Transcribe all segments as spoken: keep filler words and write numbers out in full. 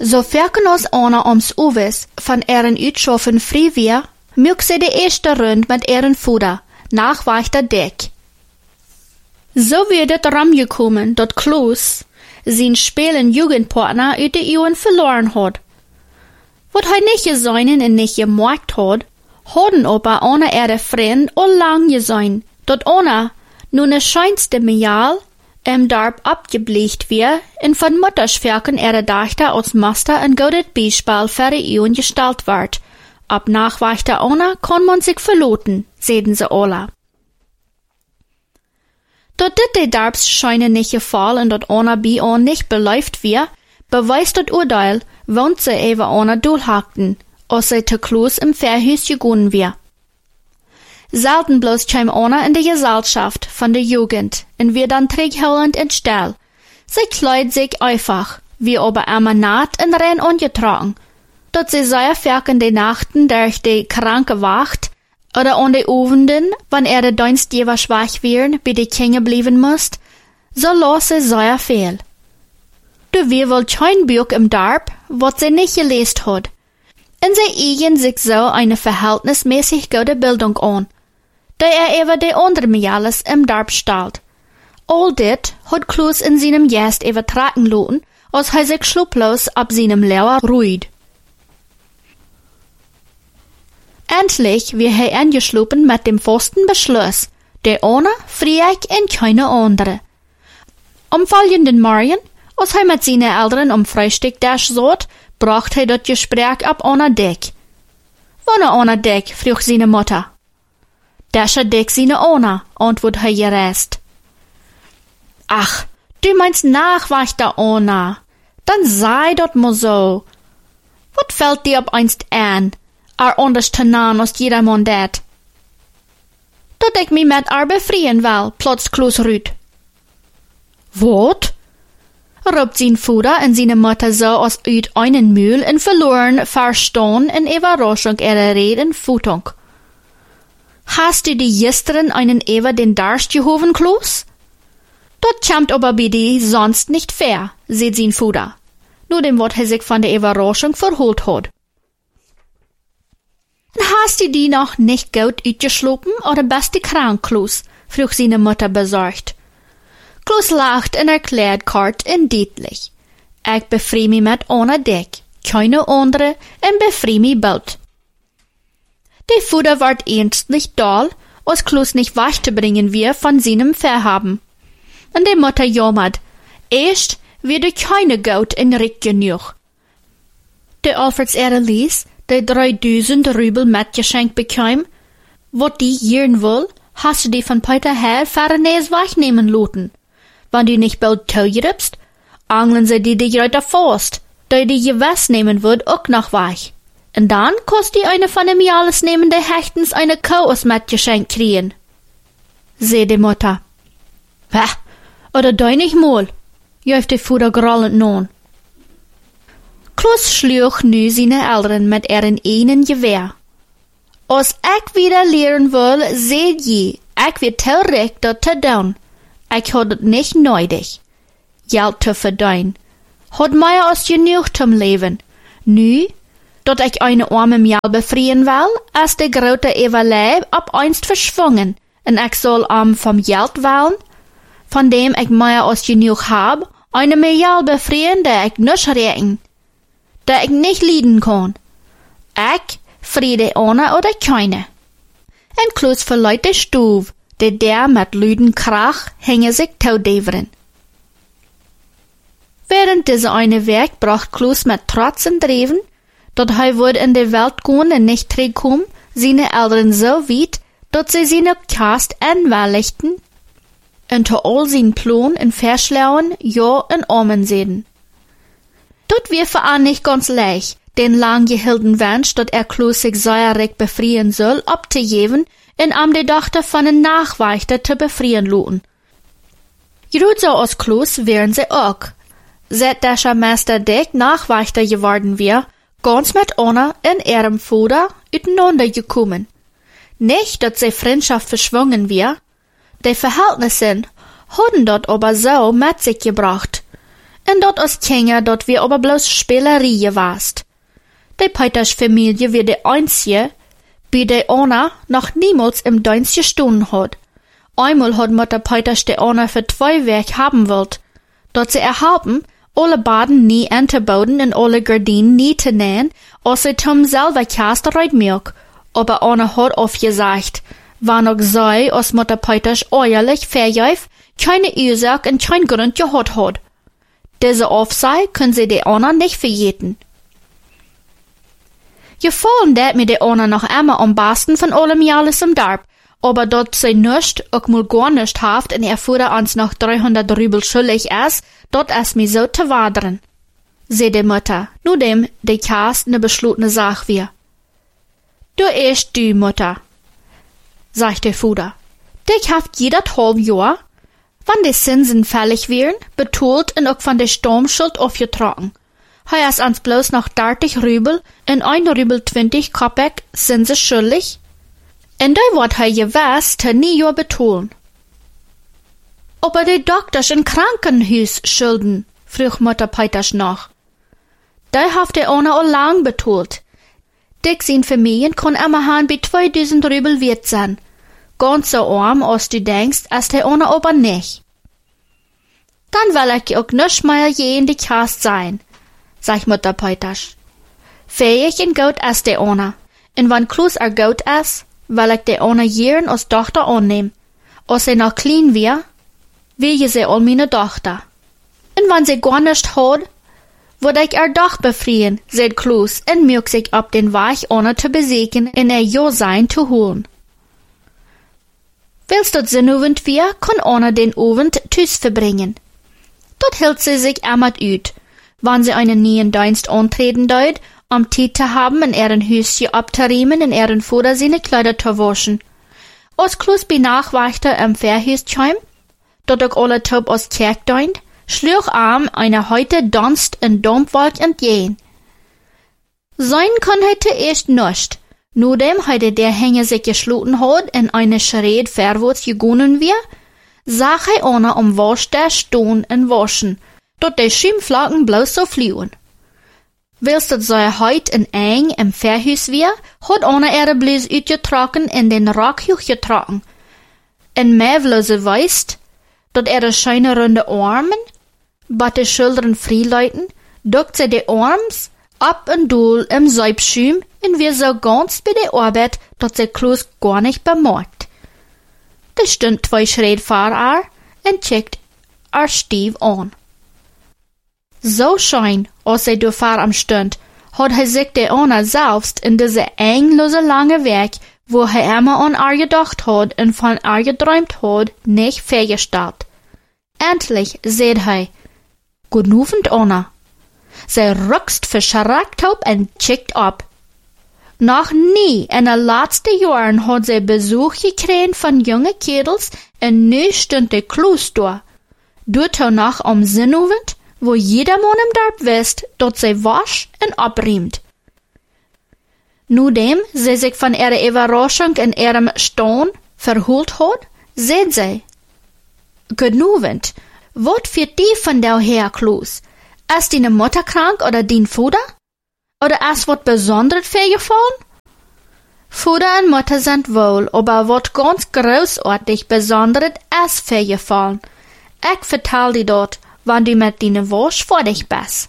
So verken ons ona ums uwes van eren uitschoffen free wir, mög sie de erste Rund mit eren Fuder, nach weichter Deck. So wird het ramgekommen, dat Kloos zijn spelen Jugendpartner uit de Eeuwen verloren had. Wat hij niet gezoinen en niet gemerkt had, hadden aber ona ere vriend al lang gezoin, dat ona nun de scheinste Mejal im Dorp abgeblecht wir en von Muttersverken ere Dachter als Master en goudet Beispiel für die Eeuwen gestalt ward. Ab nachweichter ona kann man sich verloten, seden sie alle. Dat dit de Dorps scheinen nicht gefallen en dat ona bi on nicht beläuft wir, beweist dat Urteil, wont sie ewe ona doelhakten, als sie te Kloos im Verhus gegunnen wir. Selten bloß käm ona in de Gesellschaft von der Jugend en wir dann trägholend in Stall. Sie kleid sich einfach, wie aber immer naht en renn ongetragen, dat sie sehr verken de Nachten durch de kranke Wacht oder an de Ovenden, wann er de Dienstgeber schwach wären, bei de Kinge blieben musst, so los sie sehr viel. Du wir wohl kein Buch im Dorp, wat sie nicht gelesen hat. Und sie eigen sich so eine verhältnismäßig gute Bildung an, da er über de andere Miales im Dorp stalt. All dit hat Kloos in seinem Gast übertragen lassen, als er sich schluplos ab seinem Lehrer ruht. Endlich wir er angeschlopen mit dem festen Beschluss, der ohne Frieg und keine andere. Am folgenden Morgen, als er mit seinen Eltern um Frühstück dash saß, brachte er das Gespräch ab ohne Deck. Wann ohne Deck, frug seine Mutter. Dasche Deck seine ohne, antwortete er gereist. Ach, du meinst nachweichter ohne. Dann sei dort mal so. Wat fällt dir ab einst an? Er anders te nahen als jedermann dat. Dat ik mi met haar befrieren wil, plots Kloos Ruud. Wat? Roept zijn Vater en zijn Mutter so als uit einen Mühl en verloren verstaan en Überraschung ihre Reden Futung. Hast du die gestern einen Ewer den Darst gehoven, Kloos? Dat kommt aber bei die sonst nicht fair, seht sein Vater. Nur dem wat er sich von der Überraschung verholt hat. Hast du die noch nicht gut uitgeschlopen oder bist du krank, Kloos? Frug seine Mutter besorgt. Kloos lacht en erklärt kort en deutlich. Ich befrier mich mit ohne Deck, keine andere, en befrier mich bald. Der Vater ward ernstlich doll, als Kloos nicht wegzubringen wir von seinem Verhaben. Und die Mutter jammert, erst wird er keine Geld in Rick genug. Der Alfreds Ehre ließ, de dreitausend Rubel met geschenk bekam, wat die jieren will, hast du die von Peter her Farenees wegnehmen lassen. Wenn du nicht bald teugiribst, angeln sie die dich reut Forst, da die gewiss nehmen wird, auch noch weg. Und dann kost die eine von dem alles nehmende Hechtens eine Kuh aus mit Geschenk kriegen. Seh die Mutter. Hä? Oder dei nicht mal? Jäuft der Vater grollend nun. Kloos schlug nu seine Eltern mit ihren einen Gewehr. Als ich wieder lehren will, seht je, ich wird terug dat te doen. Ich had het nicht nötig. Geld te verdienen. Had mij als genug zum Leben. Nu, dat ich eine arme Mjal befrieren will, als de grote Evalé ab einst verschwungen, en ich soll am vom Geld wollen, von dem ich mehr als genug hab, eine Mjal befrieren, der ich nicht recken, der ich nicht lieben kann. Ich Friede ohne oder keine. En Kloos verleiht de Stuf, der der mit lüden Krach hänge sich taudeveren. Während dieser eine Werk bracht Kloos mit Trotz und Dreven, dat hij would in de Welt gehen en nicht terugkom, seine Eltern so weit, dat sie seine Kast anwälligten, und to all sein Plan in Verschlauen, ja und Amen sehen. Dat wir für an nicht ganz leicht, den lang gehielten Wunsch, dat er Kloos sich säuerig befrieren soll, abzugeben, und am die Tochter von den Nachweichter zu befrieren lassen. Gerut so als Kloos wären sie auch. Seit der Meister Dick Nachweichter geworden wir, ganz mit einer in ihrem Vater uteinander gekommen. Nicht, dass sie Freundschaft verschwungen wir, die Verhältnisse hatten dort aber so mit sich gebracht. en dort als Kinder dort wir aber bloß Spielerie warst. Die Peters Familie wie die einzige, wie die Anna noch niemals im Dienst gestohlen hat. Einmal hat Mutter Peters die Anna für zwei Werk haben wollt, dort sie erhalten, alle Baden nie anzubauen und alle Gardinen nie zu nähen, als sie zum selber Kaste reitmilk. Aber Anna hat aufgesagt, wann auch sei, als Mutter Peters ehrlich verjäuf, keine Ursache und kein Grund gehabt hat. Diese Aufsei können sie die Anna nicht verjeten. Gefallen dat mir die Anna noch einmal am besten von allem alles im Darb, aber dort sie nicht, auch mal gar nicht haft und er fuhr uns noch dreihundert Rubel schuldig ist, dort ist mir so zu wadern. Seh die Mutter, nur dem, die Kast ne beschlutene Sach wir. Du erst du, Mutter, sagt der Fuder. Dich haft jeder halb Jahr, wann die Zinsen fällig wären, betult und auch von der Sturmschuld aufgetragen. Hei ist ans bloß noch dreißig Rubel und ein Rubel zwanzig Kopek sind sie schuldig. Und da wird hei gewiss te nie Jahr betulen. Aber die Doktors in Krankenhus schulden, frug Mutter Peters nach. Da haft die Anna all lang betult. Dick sin Familien kon immer han bei zweitausend Rubel wert sein. Ganz so arm, als du denkst, als die Anna aber nicht. Dann will ich auch nicht mehr je in die Kast sein, sagt Mutter Peters. Fähig und gut ist die Anna. Und wenn Klus er gut ist, will ich die Anna jeden als Tochter annehmen. Als sie noch klein wär, will sie all meine Tochter. Und wenn sie gar nicht hat, würde ich er doch befreien, sagt Klus, und mög sich ab den Weg Anna zu besiegen und ihr Ja-Sein zu holen. Willst du sie Abend wir, kann Anna den Abend tüß verbringen. Dort hält sie sich einmal ut, wann sie einen neuen Dienst antreten deut, um Zeit zu haben, in ihren Höschen abzuriemen, in ihren Vater seine Kleider zu waschen. Als Klus bei Nachwächter im Fährhüs kam, dort auch alle Taub aus Kerk deunt, schlug arm eine heute Donst in Domwolk entgehen. Sein kann heute erst nicht, nur dem heute der Hänger sich geschloten hat, in eine Schred verwärts gegangen wir, sah er Anna am Waschtisch stehen und waschen, dort die Schimmflocken bloß so fliehen. Willst du so heut in eng im Fährhüs wir, hat Anna ihre bloß utgetrocken in den Rock hochgetrocken. En Mävlose weißt, dort ihre schöne runde Armen, bat die Schultern freileiten, duckt sie die Arms ab und dool im Seibschüm und wir so ganz bei der Arbeit, dort sie Klus gar nicht bemerkt. Da stund zwei Schritt vor ihr und checkt ihr Stief an. So schein, als sie durch vor am stund, hat er sich die Anna selbst in diese englose lange Weg, wo er immer an ihr gedacht hat und von ihr geträumt hat, nicht festgestellt. Endlich seht er, Guten Abend, Anna. Sie ruckst verschreckt auf und checkt ab. Noch nie in den letzten Jahren hat sie Besuch gekriegt von jungen Mädels und nu stund die Klus da. Dort noch am Sinnabend, wo jeder Mann im Dorf wisst, dort sie wasch und abriemt. Nachdem sie sich von ihrer Überraschung in ihrem Stehen verholt hat, seht sie. Guten Abend. Was führt die von der her, Klus? Ist deine Mutter krank oder dein Vater? Oder ist was Besonderes vorgefallen? Vater und Mutter sind wohl, aber was ganz großartig Besonderes ist vorgefallen. Ich vertell dir dort, wann du mit deiner Wasch fertig bist.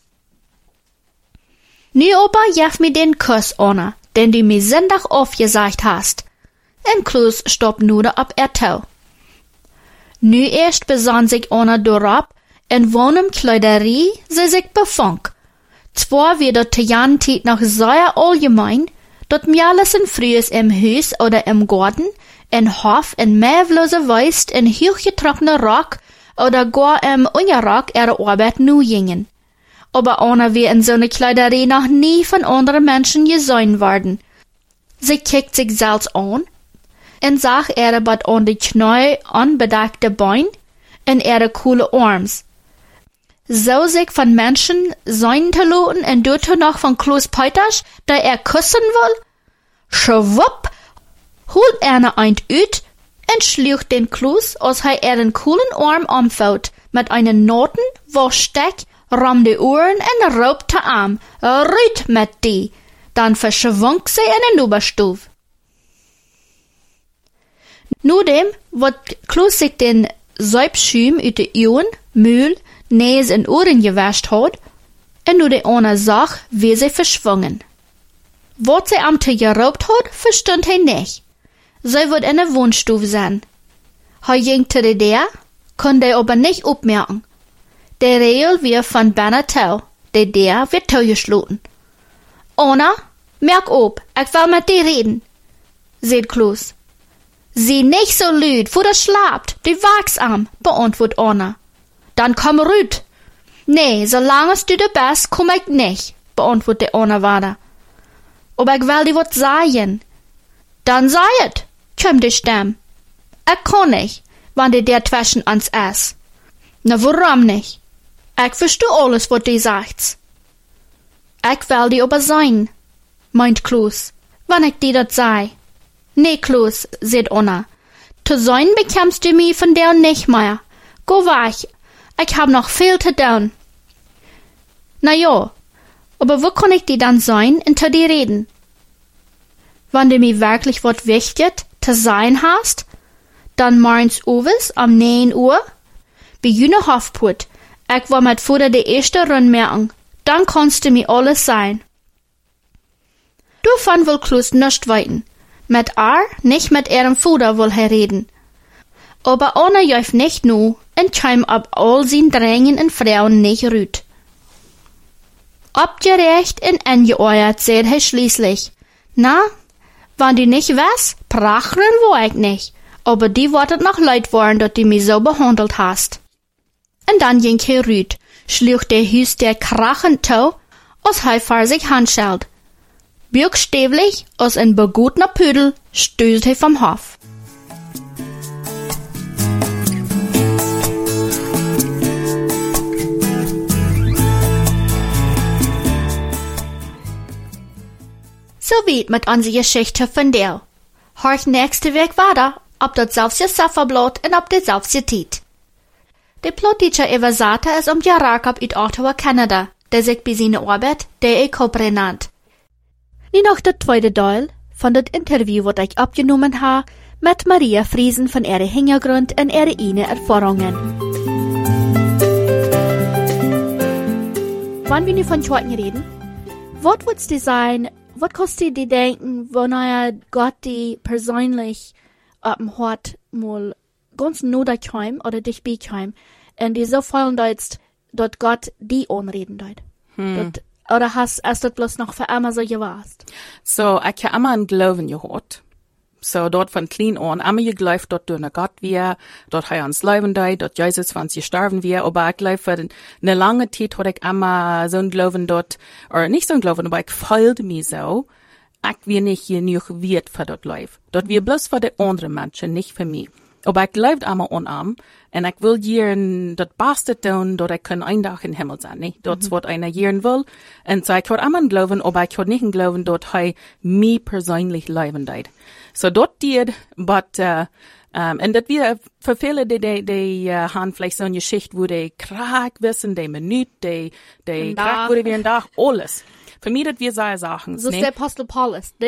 Nu aber gib mir den Kuss, Anna, den du mir Sonntag aufgesagt hast. Und Klus stoppt nur ab er Tau. Nu erst besann sich Anna darauf, in wonem Kleiderie sie sich befand. Zwar wird die Jantid noch sehr allgemein, dort mir alles in frühes im Haus oder im Garten, in Hof, in mävlose Weist, in hochgetrocknener Rock oder gar im Unterrock ihre Arbeit nu gingen. Aber Anna wird in so ne Kleiderie noch nie von anderen Menschen gesehen worden. Sie kickt sich selbst an, und sagt ihre bad an die Knie anbedeckte Beine und ihre coole Arms. So sich von Menschen sein zu lassen und dort noch von Klus Peters, da er küssen will? Schwupp, holt einer ein ut, en schluch den Kloos als hij er een koelen arm omvouwt, met een noten wasstek, ram de oren en roepte aan, ruit met die, dan verschwonk ze in een oberstuf. Nudem wordt Kloos zich den Säubschum uit de Ohren, Mühl, Nees en Ohren gewascht had, en nu de ona zag, wie ze verschwungen. Wat ze am te geroopt had, verstond hij niet. Zij wordt in de woonstuf zijn. Hij ging te de deur, kon hij aber niet opmerken. De Regel weer van binnen touw, de deur werd toegesloten. Ona, merk op, ik wil met die reden, zei Kloos. Zie niet zo luid, voor er slaapt, die waksam, beantwoordt Ona. Dan komm rüt. Nee, solange du de bist, komm ich nicht, beantwortete Ona weiter. Aber ich will dir wat sagen. Dann sei et, kommt die Stimme. Ich kann nicht, wenn die der zwischen uns ist. Na, warum nicht? Ich versteh alles, wat die sagt. Ich will dir aber sein, meint Kloos, wenn ich dir dat sei. Nee, Kloos, sagt Ona. Zu sein bekommst du mich von der nicht mehr. Go weg. Ich hab noch viel zu tun. Na ja, aber wo kann ich die dann sein und zu dir reden? Wenn du mir wirklich was wichtig zu sein hast, dann morgens uwes am neun Uhr, bei jene Hofput, ich war mit Futter die erste Rundmerken, dann kannst du mir alles sein. Du von will Kloos nicht weiten. Mit er, nicht mit ihrem Futter will er reden. Aber Ona jäuf nicht nu, und kam ab all sin Drängen und Frauen nicht rüt. Abgerecht und angeeuert, sagt er schließlich. Na, wenn du nicht weißt, prachen wo ich nicht, aber die wartet noch leid worden, dass du mich so behandelt hast. Und dann ging er rüt, schlug der Hüs der krachend zu, als er vor sich handschelt. Buchstäblich, als ein begutener Pudel, stößt er vom Hof. So weit mit unserer Geschichte von der. Horch nächste Weg weiter, ob das selbst Safferblatt und ob das selbst Tiet. Der Plotteacher Evasata ist um Jarakab uit Ottawa, Kanada, der sich bei seiner Arbeit der E-Copre nennt. Nie noch der zweite Teil von das Interview, was ich abgenommen habe, mit Maria Friesen von ihrer Hintergrund und ihre eigenen Erfahrungen. Wann wir nicht von Schwarten reden, was würdest du sein, was kannst du dir denken, wenn Gott die persönlich ähm, hat, mal ganz nur da kam oder dich bekam, und die so fallen dort, dort Gott die anreden dort. Hm. Dort, oder hast du bloß noch für immer so gewasst? So, ich habe immer an Glauben gehört. So, dort von klein an, immer geglaubt, dort durch Gott wir, dort hat er uns leben da, dort Jesus, wenn sie sterben wir, aber ich glaube, für eine lange Zeit hatte ich immer so ein Glauben dort, oder nicht so ein Glauben, aber ich fühlte mich so, ich wir nicht genug wert für dort Leib. Dort wir bloß für die anderen Menschen, nicht für mich. Aber ich glaube immer unarm, und ich will hier dort Beste tun, dort ich kann ein Tag im Himmel sein, nicht? Dort mhm. was einer hier will, und so ich habe immer einen Glauben, aber ich habe nicht einen Glauben, dort er mich persönlich leben deit. So dort did, but, uh, um, und dat wir, für viele, die, die, die, uh, haben vielleicht so eine Geschichte, wo die krank wissen, die Minute, die, die krank wurde wie ein Tag, alles. Für mich, dat wir so Sachen. So ist der Apostel Paulus.